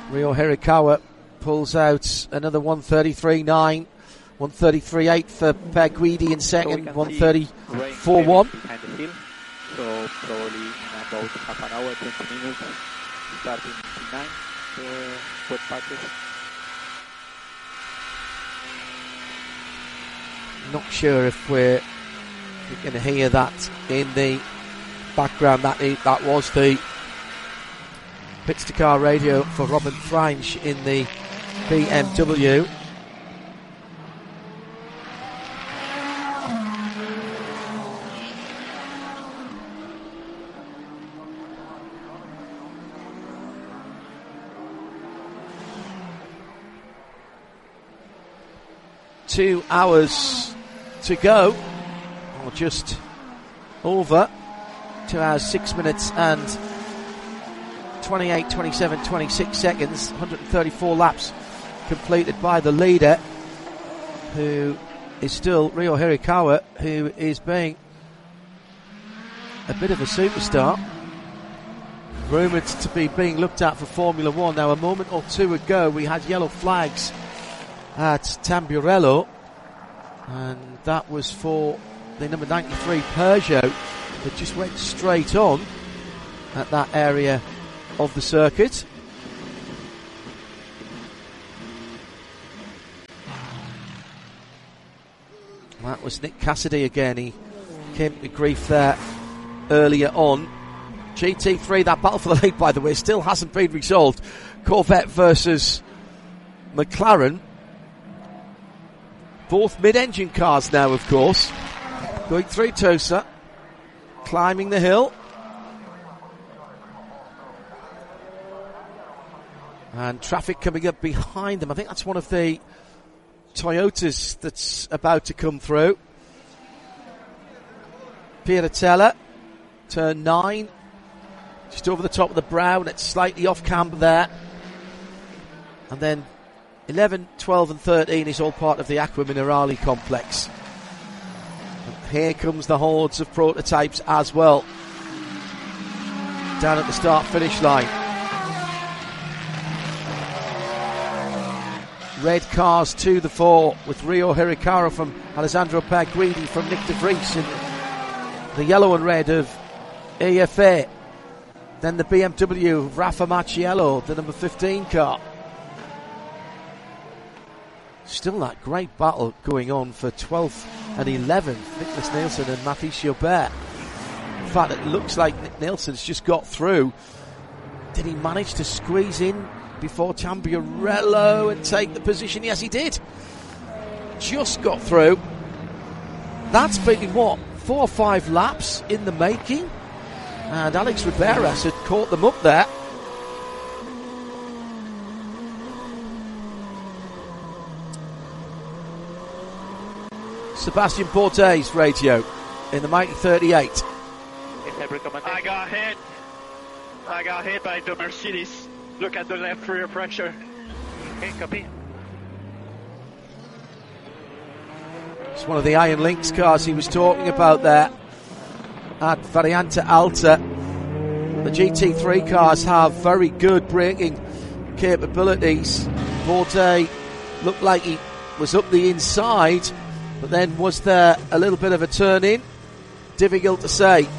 Ryo Hirakawa pulls out another 133.9, 133.8 for Per Guidi in second, 134.1. So probably in about half an hour, 20 minutes, starting T9, wet patches. Not sure if we're going to hear that in the background. That was the Pits to Car radio for Robin Freinsch in the BMW. Two hours to go, or just over. 2 hours, 6 minutes and 28, 27, 26 seconds. 134 laps completed by the leader, who is still Ryo Hirakawa, who is being a bit of a superstar. Rumoured to be being looked at for Formula One. Now, a moment or two ago, we had yellow flags at Tamburello, and that was for the number 93 Peugeot that just went straight on at that area of the circuit. That was Nick Cassidy again. He came to grief there earlier on. GT3, that battle for the lead, by the way, still hasn't been resolved. Corvette versus McLaren. Both mid-engine cars now, of course. Going through Tosa, climbing the hill. And traffic coming up behind them. I think that's one of the Toyotas that's about to come through. Piratella, turn 9. Just over the top of the brow, and it's slightly off camber there. And then 11, 12 and 13 is all part of the Acqua Minerale complex. And here comes the hordes of prototypes as well. Down at the start-finish line. Red cars to the fore with Ryo Hirakawa from Alessandro Per Guidi from Nick de Vries in the yellow and red of AFA. Then the BMW of Rafa Macchiello, the number 15 car. Still that great battle going on for 12th and 11th, Nicholas Nielsen and Mathis Joubert. In fact, it looks like Nick Nielsen's just got through. Did he manage to squeeze in before Tamburello and take the position? Yes, he did. Just got through. That's been, 4 or 5 laps in the making? And Alex Riberas had caught them up there. Sebastian Porte's radio in the mighty 38. I got hit by the Mercedes. Look at the left rear pressure. Okay, copy. It's one of the Iron Lynx cars he was talking about there at Variante Alta. The GT3 cars have very good braking capabilities. Porte looked like he was up the inside, but then was there a little bit of a turn in? Difficult to say.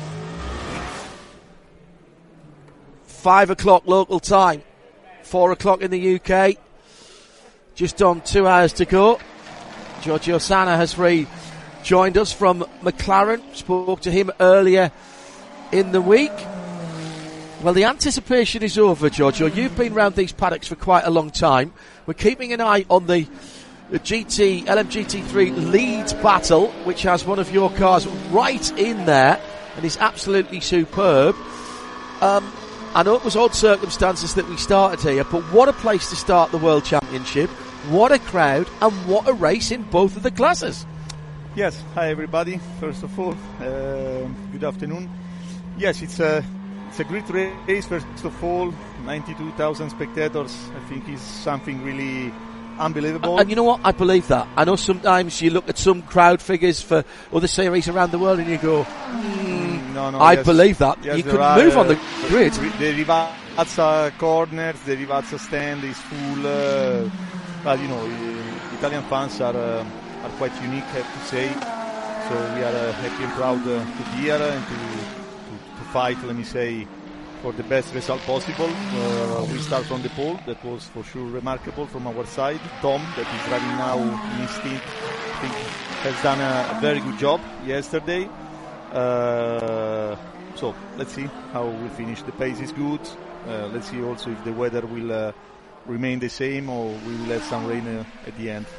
5 o'clock local time, 4 o'clock in the UK. Just on 2 hours to go. Giorgio Sanna has rejoined us from McLaren. Spoke to him earlier in the week. Well, the anticipation is over, Giorgio. You've been around these paddocks for quite a long time. We're keeping an eye on the LMGT3 Leeds battle, which has one of your cars right in there and is absolutely superb. I know it was odd circumstances that we started here, but what a place to start the World Championship. What a crowd and what a race in both of the classes. Yes, hi everybody. First of all, good afternoon. Yes, it's a great race. First of all, 92,000 spectators. I think is something really unbelievable. And you know what? I believe that. I know sometimes you look at some crowd figures for other series around the world and you go, I believe that. Yes, you couldn't move on the grid. The Rivazza corners, the Rivazza stand is full. Well, Italian fans are quite unique, I have to say. So we are happy and proud to be here and to fight, let me say, for the best result possible. We start from the pole. That was for sure remarkable from our side. Tom, that is driving now in his team, I think has done a very good job yesterday. So let's see how we'll finish. The pace is good. Let's see also if the weather will remain the same or we will have some rain at the end.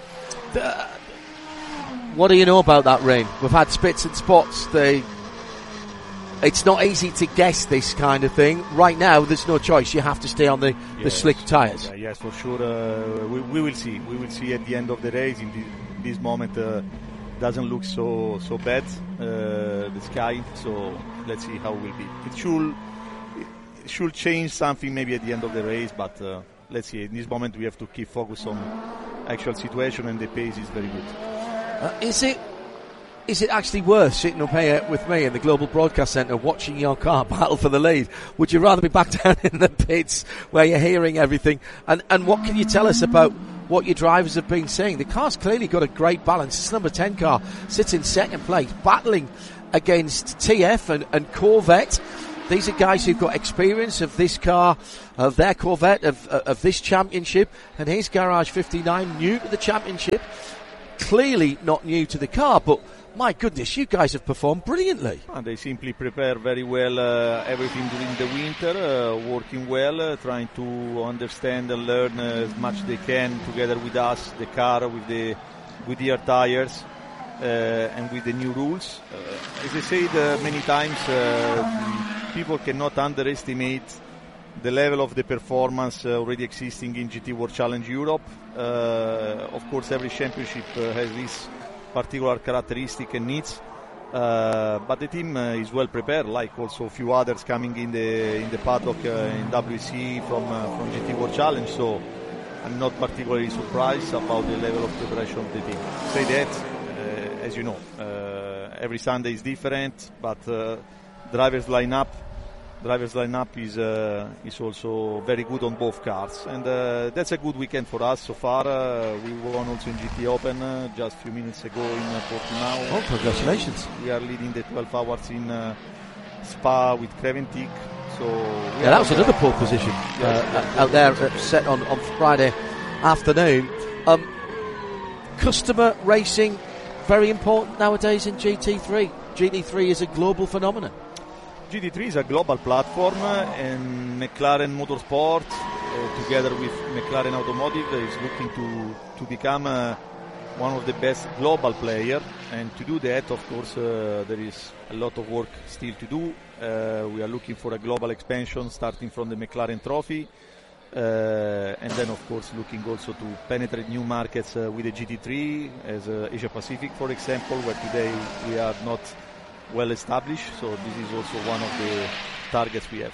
What do you know about that rain? We've had spits and spots. It's not easy to guess this kind of thing. Right now, there's no choice. You have to stay on the slick tyres. Yes, for sure. We will see. We will see at the end of the race. In this moment, doesn't look so bad, the sky. So let's see how it will be. It should change something maybe at the end of the race, but let's see. In this moment, we have to keep focus on actual situation, and the pace is very good. Is it actually worth sitting up here with me in the Global Broadcast Centre watching your car battle for the lead? Would you rather be back down in the pits where you're hearing everything? And what can you tell us about what your drivers have been saying? The car's clearly got a great balance. This number 10 car sits in second place, battling against TF and Corvette. These are guys who've got experience of this car, of their Corvette, of this championship. And here's Garage 59, new to the championship. Clearly not new to the car, but my goodness, you guys have performed brilliantly. And they simply prepare very well everything during the winter, working well, trying to understand and learn as much as they can together with us, the car, with the Goodyear tires, and with the new rules. As I said many times, people cannot underestimate the level of the performance already existing in GT World Challenge Europe. Of course, every championship has this particular characteristic and needs, but the team is well prepared, like also a few others coming in the paddock in WEC from GT World Challenge. So I'm not particularly surprised about the level of preparation of the team. Say that, as you know, every Sunday is different, but drivers lineup is also very good on both cars, and that's a good weekend for us so far. We won also in GT Open just a few minutes ago in Portimao. Oh, congratulations! We are leading the 12 hours in Spa with Creventic. So that was another pole position out there set on Friday afternoon. Customer racing, very important nowadays in GT3. GT3 is a global phenomenon. GT3 is a global platform, and McLaren Motorsport, together with McLaren Automotive, is looking to become one of the best global players. And to do that, of course, there is a lot of work still to do. We are looking for a global expansion, starting from the McLaren Trophy, and then, of course, looking also to penetrate new markets with the GT3, as Asia Pacific, for example, where today we are not well established, so this is also one of the targets we have.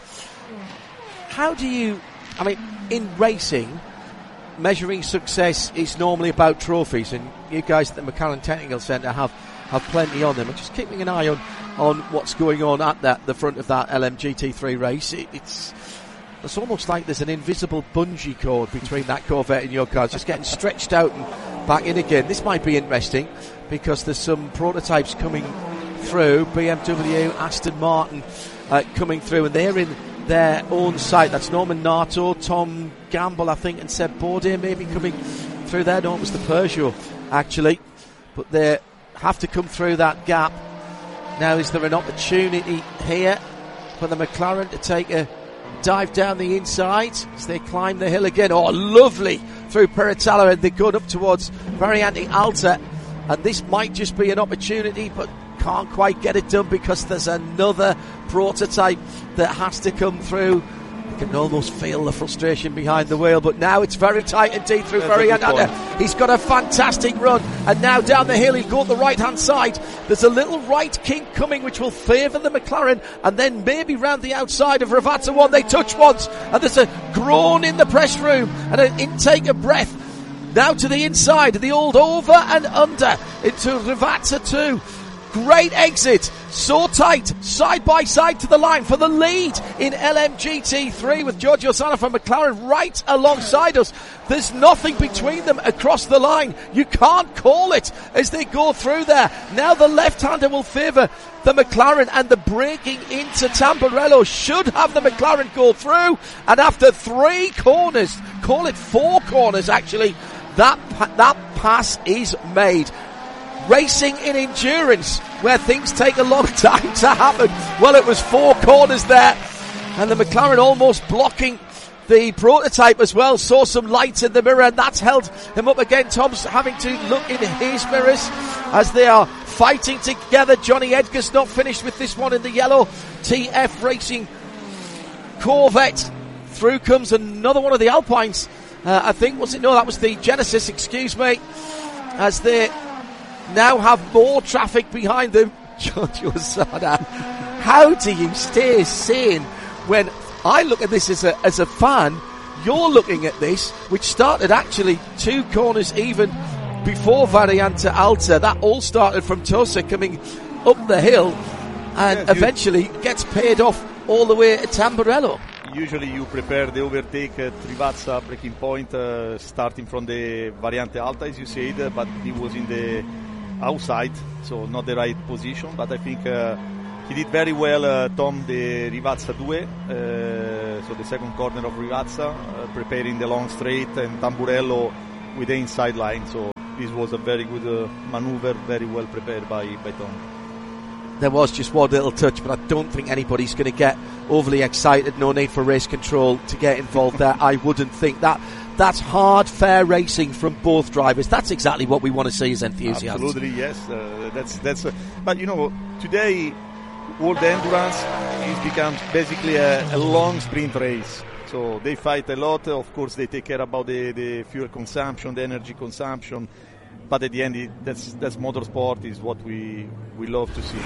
How do you, in racing, measuring success is normally about trophies, and you guys at the McLaren Technical Centre have plenty on them. And just keeping an eye on what's going on at the front of that LMGT3 race, it's almost like there's an invisible bungee cord between that Corvette and your car, just getting stretched out and back in again. This might be interesting because there's some prototypes coming through, BMW, Aston Martin coming through, and they're in their own site. That's Norman Nato, Tom Gamble, I think, and Seb Bourdais maybe coming through there. No, it was the Peugeot, actually. But they have to come through that gap. Now, is there an opportunity here for the McLaren to take a dive down the inside as they climb the hill again? Oh, lovely through Peritala, and they're going up towards Variante Alta. And this might just be an opportunity, but can't quite get it done because there's another prototype that has to come through. You can almost feel the frustration behind the wheel, but now it's very tight indeed through Variante. He's got a fantastic run, and now down the hill he'll go the right hand side. There's a little right kink coming which will favour the McLaren, and then maybe round the outside of Rivazza 1 they touch once, and there's a groan in the press room and an intake of breath. Now to the inside, the old over and under into Rivazza 2. Great exit, so tight, side by side to the line for the lead in LMGT3 with Giorgio Zanna from McLaren right alongside us. There's nothing between them across the line. You can't call it as they go through there. Now the left-hander will favour the McLaren, and the braking into Tamburello should have the McLaren go through. And after 3 corners, call it 4 corners actually, that pass is made. Racing in endurance, where things take a long time to happen. Well, it was 4 corners there, and the McLaren almost blocking the prototype as well. Saw some lights in the mirror, and that's held him up again. Tom's having to look in his mirrors as they are fighting together. Johnny Edgar's not finished with this one in the yellow TF Racing Corvette. Through comes another one of the Alpines. I think, was it? No, that was the Genesis, excuse me. As they now have more traffic behind them. Giorgio Zanna, how do you stay sane when I look at this as a fan? You're looking at this, which started actually 2 corners even before Variante Alta. That all started from Tosa coming up the hill and eventually gets paid off all the way at Tamburello. Usually you prepare the overtake at Rivazza breaking point, starting from the Variante Alta, as you said, but he was in the outside, so not the right position. But I think he did very well, Tom, the Rivazza 2, so the second corner of Rivazza, preparing the long straight, and Tamburello with the inside line. So this was a very good maneuver, very well prepared by Tom. There was just one little touch, but I don't think anybody's going to get overly excited. No need for race control to get involved there. I wouldn't think that. That's hard, fair racing from both drivers. That's exactly what we want to see as enthusiasts. Absolutely, yes. That's. But you know, today, World Endurance has become basically a long sprint race. So they fight a lot. Of course, they take care about the fuel consumption, the energy consumption. But at the end, that's motorsport, is what we love to see.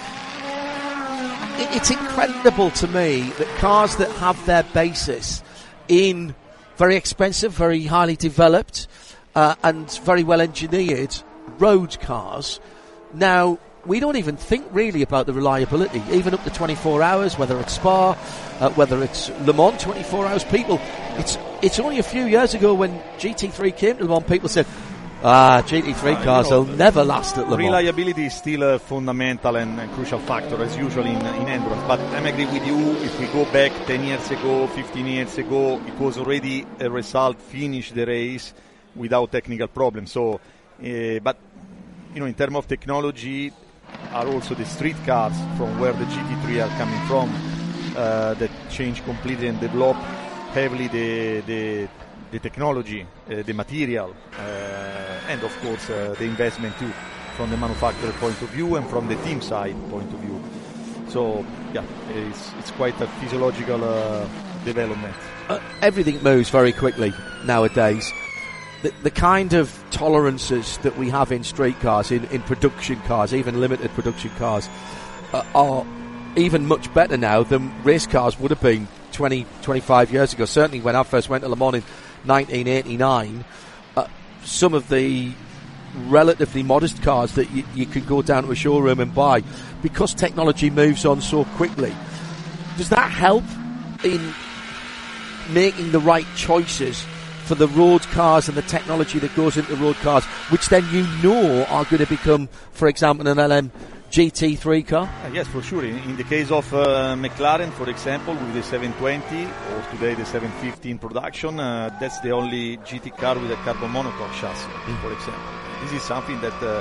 It's incredible to me that cars that have their basis in very expensive, very highly developed, and very well engineered road cars, now we don't even think really about the reliability, even up to 24 hours, whether it's Spa, whether it's Le Mans 24 hours. People, it's only a few years ago when GT3 came to Le Mans, people said, GT3 cars will never last at Le Mans. Reliability is still a fundamental and crucial factor, as usually in endurance. But I agree with you, if we go back 10 years ago, 15 years ago, it was already a result, finish the race without technical problems. So, but, you know, in terms of technology, are also the street cars from where the GT3 are coming from, that change completely and develop heavily the technology, the material, and of course the investment too, from the manufacturer point of view and from the team side point of view. So yeah, it's quite a physiological development. Everything moves very quickly nowadays. The kind of tolerances that we have in street cars, in production cars, even limited production cars, are even much better now than race cars would have been 20, 25 years ago. Certainly when I first went to Le Mans in 1989, some of the relatively modest cars that you could go down to a showroom and buy, because technology moves on so quickly, does that help in making the right choices for the road cars and the technology that goes into road cars, which then you know are going to become, for example, an LM GT3 car? Yes, for sure. In the case of McLaren, for example, with the 720 or today the 750 in production, that's the only GT car with a carbon monocoque chassis, for example. This is something that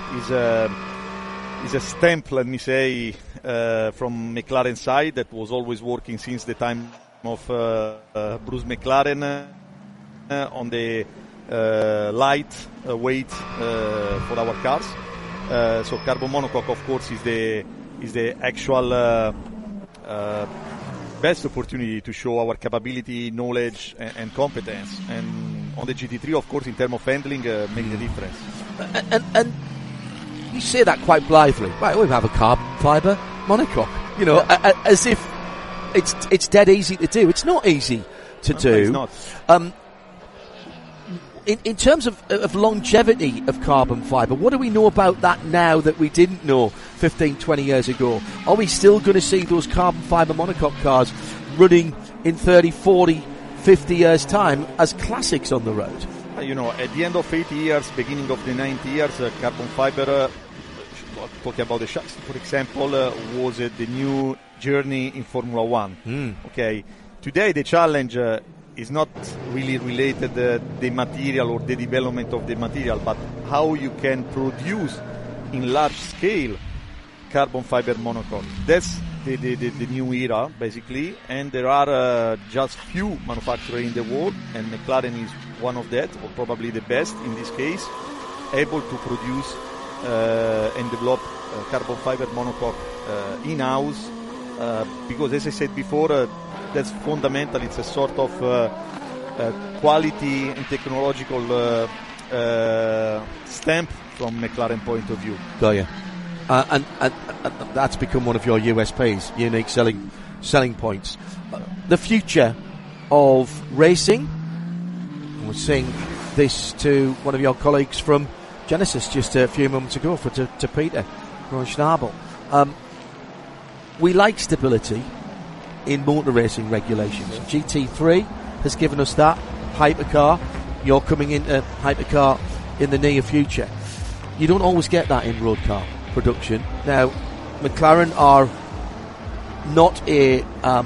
is a stamp, let me say, from McLaren side, that was always working since the time of Bruce McLaren on the light weight for our cars. So carbon monocoque, of course, is the actual best opportunity to show our capability, knowledge, and competence. And on the GT3, of course, in terms of handling, makes a difference. And you say that quite blithely. Right, we have a carbon fibre monocoque, you know, as if it's dead easy to do. It's not easy to do. It's not. in terms of longevity of carbon fibre, what do we know about that now that we didn't know 15, 20 years ago? Are we still going to see those carbon fibre monocoque cars running in 30, 40, 50 years' time as classics on the road? At the end of 80 years, beginning of the 90 years, carbon fibre, talking about the chassis, for example, was the new journey in Formula One. Okay, today the challenge is not really related to the material or the development of the material, but how you can produce in large scale carbon fiber monocoque. That's the new era, basically, and there are just few manufacturers in the world, and McLaren is one of that, or probably the best in this case, able to produce and develop carbon fiber monocoque in-house, because as I said before, that's fundamental. It's a sort of quality and technological stamp from McLaren point of view. Got you. And that's become one of your USPs, unique selling points. The future of racing, I was saying this to one of your colleagues from Genesis just a few moments ago, to Peter Schnabel. We like stability in motor racing regulations. GT3 has given us that. Hypercar, you're coming into hypercar in the near future. You don't always get that in road car production. Now, McLaren are not a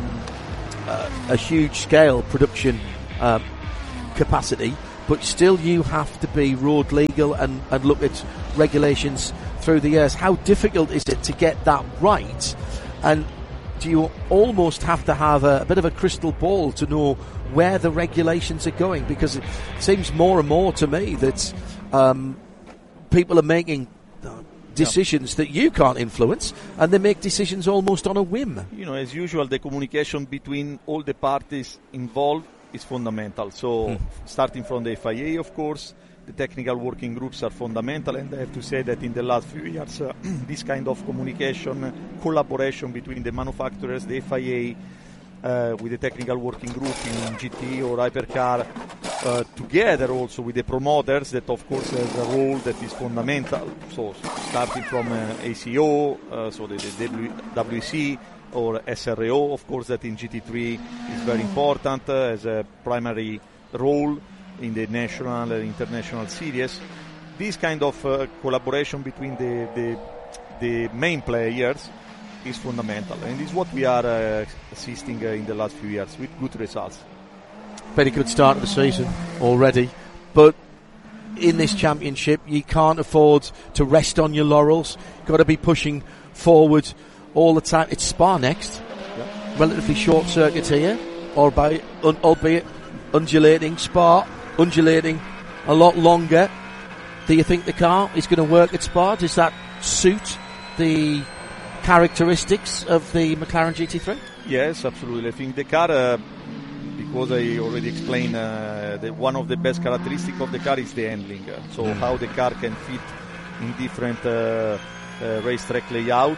huge scale production capacity, but still you have to be road legal and look at regulations through the years. How difficult is it to get that right? And do you almost have to have a bit of a crystal ball to know where the regulations are going? Because it seems more and more to me that people are making decisions that you can't influence, and they make decisions almost on a whim. As usual, the communication between all the parties involved is fundamental. So starting from the FIA, of course, the technical working groups are fundamental, and I have to say that in the last few years, this kind of communication, collaboration between the manufacturers, the FIA, with the technical working group in GT or Hypercar, together also with the promoters, that of course has a role that is fundamental. So starting from ACO, so the WEC, or SRO, of course, that in GT3 is very important as a primary role in the national and international series. This kind of collaboration between the main players is fundamental, and is what we are assisting in the last few years with good results. Very good start of the season already, but in this championship you can't afford to rest on your laurels. You've got to be pushing forward all the time. It's Spa next, relatively short circuit here, albeit undulating. Spa undulating a lot longer. Do you think the car is going to work at Spa? Does that suit the characteristics of the McLaren GT3? Yes, absolutely. I think the car, because I already explained, one of the best characteristics of the car is the handling. So how the car can fit in different racetrack layout.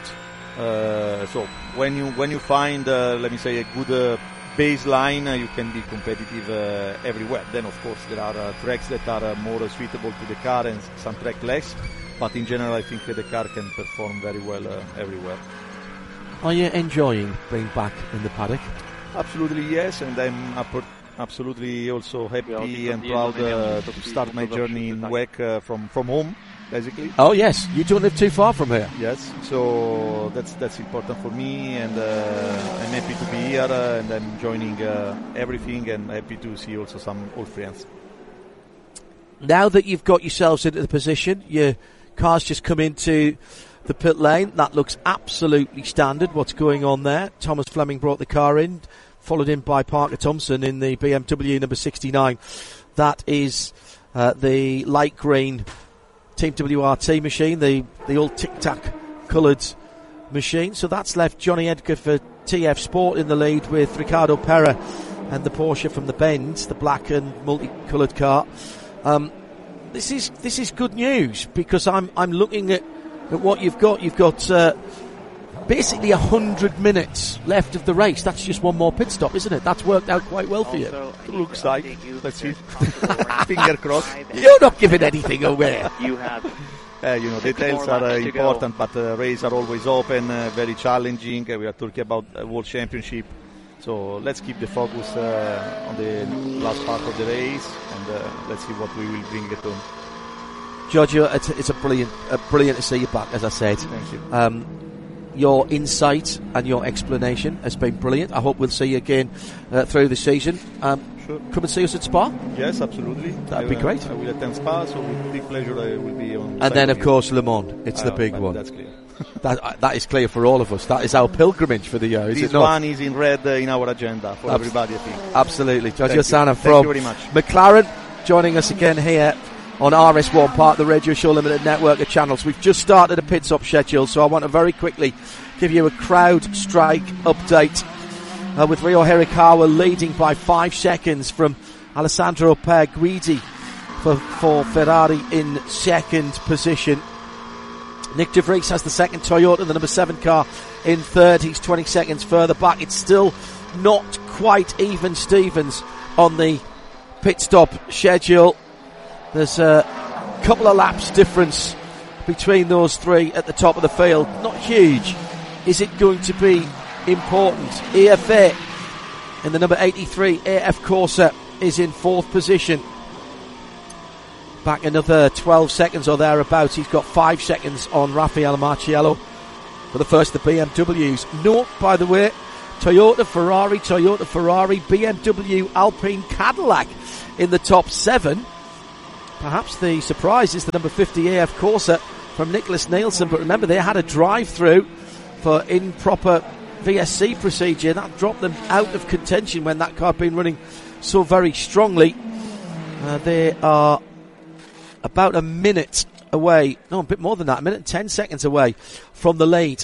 So when you find, let me say, a good baseline, you can be competitive everywhere. Then, of course, there are tracks that are more suitable to the car and some track less. But in general, I think the car can perform very well everywhere. Are you enjoying being back in the paddock? Absolutely, yes, and I'm absolutely also happy and proud to start my journey in WEC from home, basically. Oh yes, you don't live too far from here. Yes, so that's important for me, and I'm happy to be here, and I'm enjoying everything, and happy to see also some old friends. Now that you've got yourselves into the position, your car's just come into the pit lane. That looks absolutely standard, what's going on there. Thomas Fleming brought the car in, followed in by Parker Thompson in the BMW number 69. That is the light green Team WRT machine, the old tic-tac coloured machine. So that's left Johnny Edgar for TF Sport in the lead with Ricardo Pera and the Porsche from the Benz, the black and multicoloured car. This is good news, because I'm looking at what you've got. You've got basically 100 minutes left of the race. That's just one more pit stop, isn't it? That's worked out quite well for you. Looks like. Let's see. Finger crossed. You're not giving anything away. You have details are important, but races are always open, very challenging. We are talking about a World Championship, so let's keep the focus on the last part of the race, and let's see what we will bring at home. Giorgio, it's a brilliant to see you back, as I said. Thank you. Your insight and your explanation has been brilliant. I hope we'll see you again through the season. Sure. Come and see us at Spa. Yes, absolutely. That'd be great. I will attend Spa, so with big pleasure I will be on. And then, of course, Le Mans. It's the big one. That's clear. that is clear for all of us. That is our pilgrimage for the year, is this it not? one is in red in our agenda for everybody, I think. Absolutely. Giorgio Thank Sanna you. from Thank you very much. McLaren, joining us again here on RS1, part of the Radio Show Limited network of channels. We've just started a pit stop schedule, so I want to very quickly give you a crowd strike update with Rio Hirakawa leading by 5 seconds from Alessandro Guidi for Ferrari in second position. Nick De Vries has the second Toyota, the number 7 car in third. He's 20 seconds further back. It's still not quite even Stevens on the pit stop schedule. There's a couple of laps difference between those three at the top of the field. Not huge. Is it going to be important? EFA in the number 83 AF Corsa is in fourth position. Back another 12 seconds or thereabouts. He's got 5 seconds on Raffaele Marciello for the first of the BMWs. Note, by the way, Toyota, Ferrari, BMW, Alpine, Cadillac in the top 7. Perhaps the surprise is the number 50 AF Corsa from Nicholas Nielsen, but remember they had a drive-through for improper VSC procedure. That dropped them out of contention when that car had been running so very strongly. They are about a minute away, no, a bit more than that, a minute and 10 seconds away from the lead.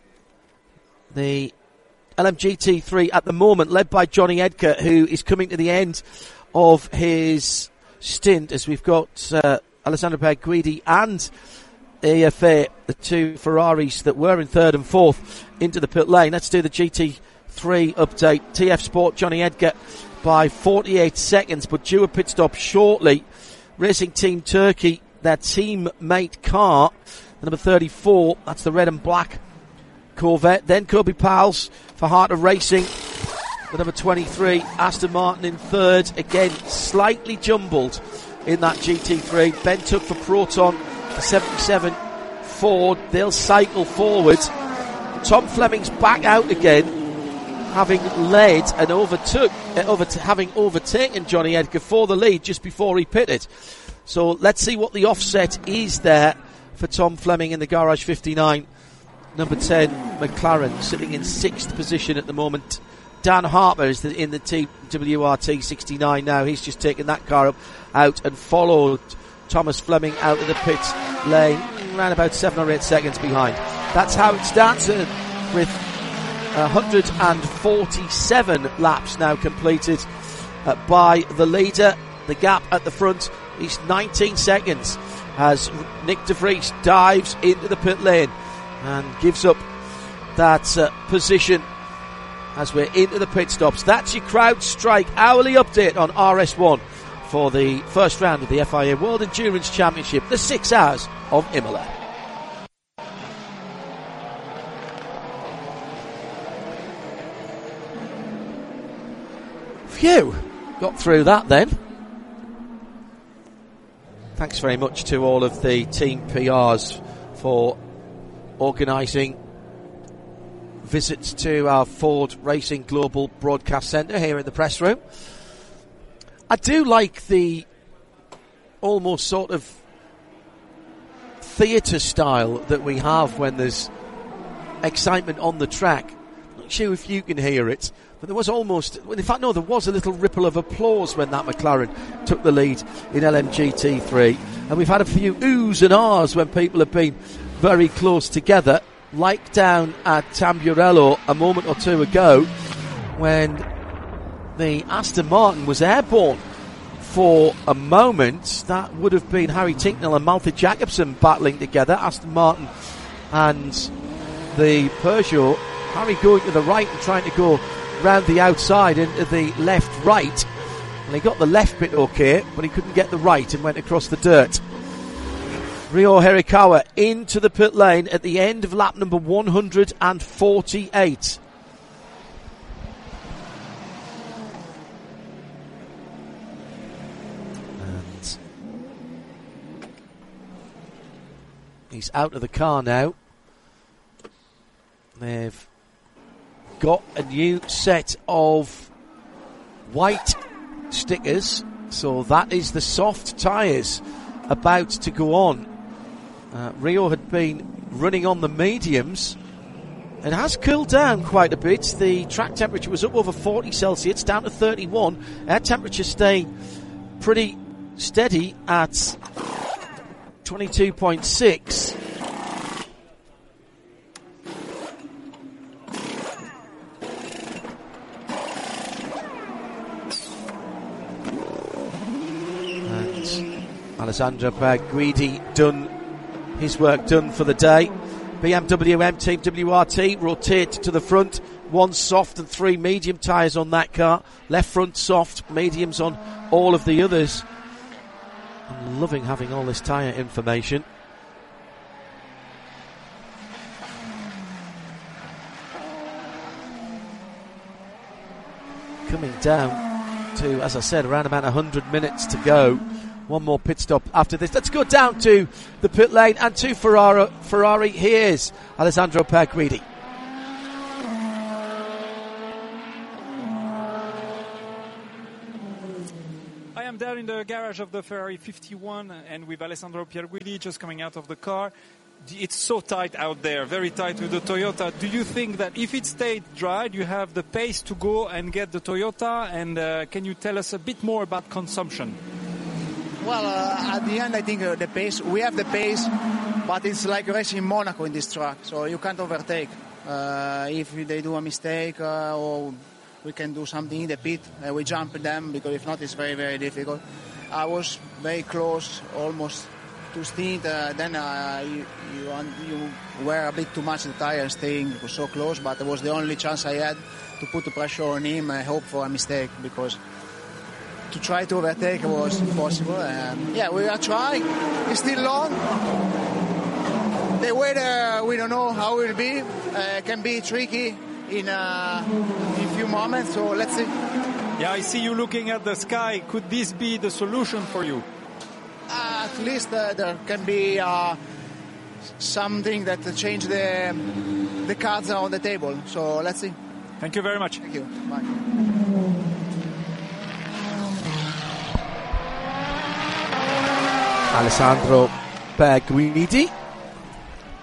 The LMGT3 at the moment led by Johnny Edgar, who is coming to the end of his stint, as we've got Alessandro Guidi and AFA, the two Ferraris that were in third and fourth, into the pit lane. Let's do the GT3 update. TF Sport, Johnny Edgar by 48 seconds, but due a pit stop shortly. Racing Team Turkey, their teammate car, the number 34, that's the red and black Corvette. Then Kobe Powell's for Heart of Racing, the number 23, Aston Martin in third, again slightly jumbled in that GT3. Ben took for Proton, the 77 Ford. They'll cycle forward. Tom Fleming's back out again, having led and having overtaken Johnny Edgar for the lead just before he pitted. So let's see what the offset is there for Tom Fleming in the Garage 59. Number 10, McLaren, sitting in 6th position at the moment. Dan Harper is in the WRT 69 now. He's just taken that car out and followed Thomas Fleming out of the pit lane, around about 7 or 8 seconds behind. That's how it stands with 147 laps now completed by the leader. The gap at the front is 19 seconds as Nick De Vries dives into the pit lane and gives up that position as we're into the pit stops. That's your Crowd Strike hourly update on RS1 for the first round of the FIA World Endurance Championship, the 6 hours of Imola. Phew, got through that then. Thanks very much to all of the team PRs for organising visits to our Ford Racing Global Broadcast Centre here in the press room. I do like the almost sort of theatre style that we have when there's excitement on the track. Not sure if you can hear it, but there was almost, in fact no, there was a little ripple of applause when that McLaren took the lead in LMGT3, and we've had a few oohs and ahs when people have been very close together, like down at Tamburello a moment or two ago when the Aston Martin was airborne for a moment. That would have been Harry Tinknell and Malte Jacobsen battling together, Aston Martin and the Peugeot. Harry going to the right and trying to go round the outside into the left-right. And he got the left bit okay, but he couldn't get the right and went across the dirt. Ryo Hirakawa into the pit lane at the end of lap number 148. And he's out of the car now. They've got a new set of white stickers, so that is the soft tyres about to go on. Ryo had been running on the mediums and has cooled down quite a bit. The track temperature was up over 40 Celsius, down to 31. Air temperature staying pretty steady at 22.6. And Alessandro Guidi done his work done for the day. BMW M Team WRT rotate to the front. 1 soft and 3 medium tyres on that car. Left front soft, mediums on all of the others. I'm loving having all this tyre information. Coming down to, as I said, around about 100 minutes to go. One more pit stop after this. Let's go down to the pit lane and to Ferrari. Here's Alessandro Guidi. I am there in the garage of the Ferrari 51 and with Alessandro Pierguidi just coming out of the car. It's so tight out there, very tight with the Toyota. Do you think that if it stayed dry, you have the pace to go and get the Toyota? And can you tell us a bit more about consumption? Well, at the end, I think the pace, we have the pace, but it's like racing in Monaco in this track, so you can't overtake. If they do a mistake or we can do something in the pit, we jump them, because if not, it's very, very difficult. I was very close, almost to stint, then you wear a bit too much the tire staying so close, but it was the only chance I had to put the pressure on him and hope for a mistake, because to try to overtake was impossible. Yeah, we are trying. It's still long. The weather, we don't know how it will be. Can be tricky in a few moments, so let's see. Yeah, I see you looking at the sky. Could this be the solution for you? At least there can be something that change the cards on the table. So let's see. Thank you very much. Thank you. Bye. Alessandro Guidi